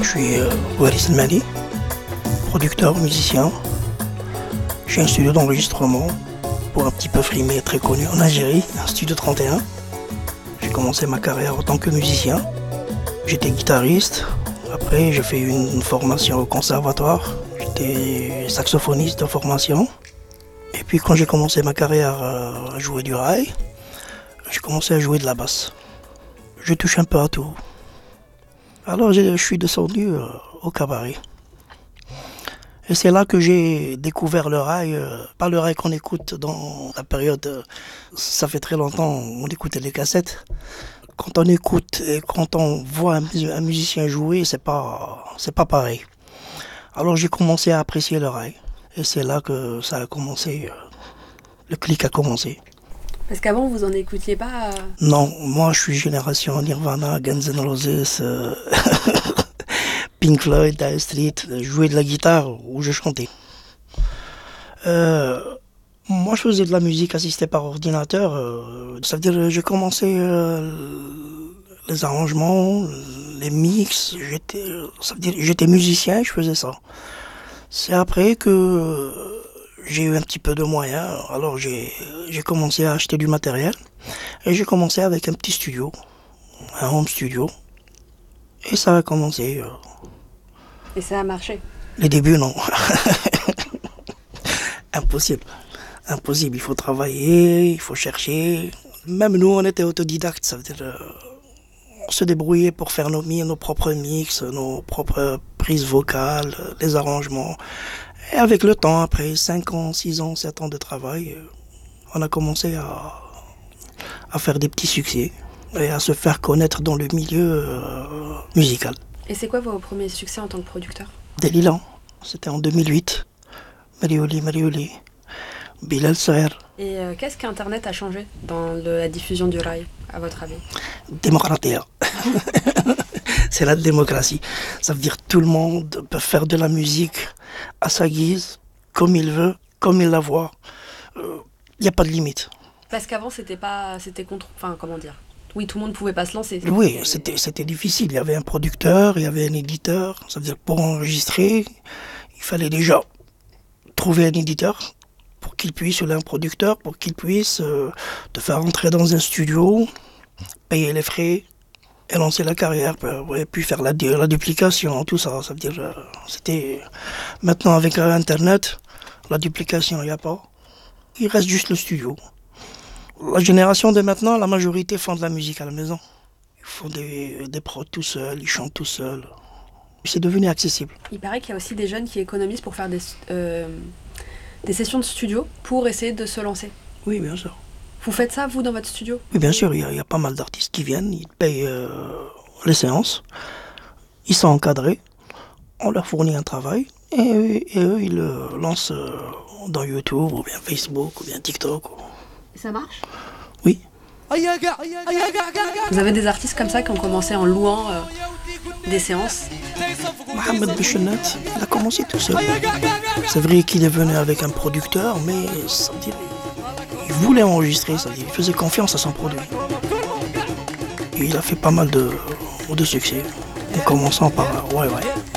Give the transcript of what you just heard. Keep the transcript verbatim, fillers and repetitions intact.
je suis euh, Waris Mali, producteur, musicien. J'ai un studio d'enregistrement pour un petit peu frimer très connu en Algérie, un studio trente et un. J'ai commencé ma carrière en tant que musicien. J'étais guitariste. Après, j'ai fait une formation au conservatoire. J'étais saxophoniste de formation. Et puis, quand j'ai commencé ma carrière à jouer du rail, j'ai commencé à jouer de la basse. Je touche un peu à tout. Alors, je suis descendu au cabaret. Et c'est là que j'ai découvert le rail, euh, pas le rail qu'on écoute dans la période, euh, ça fait très longtemps, on écoutait les cassettes. Quand on écoute et quand on voit un, un musicien jouer, c'est pas, c'est pas pareil. Alors j'ai commencé à apprécier le rail. Et c'est là que ça a commencé, euh, le clic a commencé. Parce qu'avant, vous en écoutiez pas euh... Non, moi je suis génération Nirvana, Guns N' Roses... Euh Pink Floyd, Dire Straits, jouer de la guitare ou je chantais. Euh, moi, je faisais de la musique assistée par ordinateur. Euh, ça veut dire j'ai commencé euh, les arrangements, les mix. J'étais, ça veut dire j'étais musicien, je faisais ça. C'est après que j'ai eu un petit peu de moyens. Alors j'ai, j'ai commencé à acheter du matériel et j'ai commencé avec un petit studio, un home studio. Et ça a commencé. Euh, Et ça a marché? Les débuts, non. Impossible. Impossible. Il faut travailler, il faut chercher. Même nous, on était autodidactes. Ça veut dire, euh, on se débrouillait pour faire nos, nos propres mix, nos propres prises vocales, les arrangements. Et avec le temps, après cinq ans, six ans, sept ans de travail, on a commencé à, à faire des petits succès et à se faire connaître dans le milieu euh, musical. Et c'est quoi vos premiers succès en tant que producteur? Delilan, c'était en deux mille huit. Marioli, Marioli, Bilal Saher. Et euh, qu'est-ce qu'Internet a changé dans le, la diffusion du rail, à votre avis? Démocratie. C'est la démocratie. Ça veut dire que tout le monde peut faire de la musique à sa guise, comme il veut, comme il la voit. Il euh, n'y a pas de limite. Parce qu'avant, c'était pas, c'était contre, enfin, comment dire? Oui, tout le monde ne pouvait pas se lancer. Oui, c'était, c'était difficile. Il y avait un producteur, il y avait un éditeur. Ça veut dire que pour enregistrer, il fallait déjà trouver un éditeur pour qu'il puisse, ou un producteur, pour qu'il puisse euh, te faire entrer dans un studio, payer les frais et lancer la carrière, et puis faire la, la duplication, tout ça. Ça veut dire, euh, c'était... Maintenant, avec Internet, la duplication, il n'y a pas. Il reste juste le studio. La génération de maintenant, la majorité font de la musique à la maison. Ils font des, des prods tout seuls, ils chantent tout seuls. C'est devenu accessible. Il paraît qu'il y a aussi des jeunes qui économisent pour faire des, euh, des sessions de studio pour essayer de se lancer. Oui, bien sûr. Vous faites ça, vous, dans votre studio? Oui, bien sûr. Il y a, il y a pas mal d'artistes qui viennent, ils payent euh, les séances. Ils sont encadrés, on leur fournit un travail et, et eux, ils le lancent euh, dans YouTube ou bien Facebook ou bien TikTok. Et ça marche? Oui. Vous avez des artistes comme ça qui ont commencé en louant euh, des séances? Mohamed Bichonnet, il a commencé tout seul. C'est vrai qu'il est venu avec un producteur, mais ça veut dire, il voulait enregistrer, ça veut dire, il faisait confiance à son produit. Et il a fait pas mal de, de succès, en commençant par ouais, ouais.